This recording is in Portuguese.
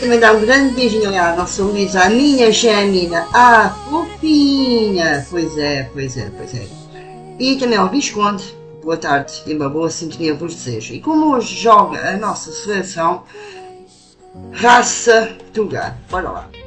também dar um grande beijinho à nossa Luísa, à minha Janina, à fofinha. Pois é. E também ao Visconde. Boa tarde e uma boa sintonia vos desejo. E como hoje joga a nossa seleção, raça Tuga. Bora lá.